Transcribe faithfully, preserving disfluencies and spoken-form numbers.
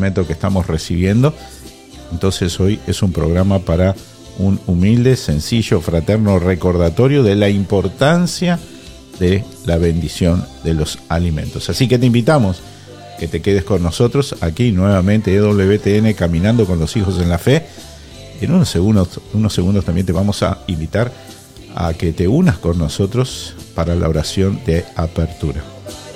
alimentos que estamos recibiendo. Entonces hoy es un programa para un humilde, sencillo, fraterno recordatorio de la importancia de la bendición de los alimentos. Así que te invitamos que te quedes con nosotros aquí nuevamente E W T N Caminando con los Hijos en la Fe. En unos segundos, unos segundos también te vamos a invitar a que te unas con nosotros para la oración de apertura.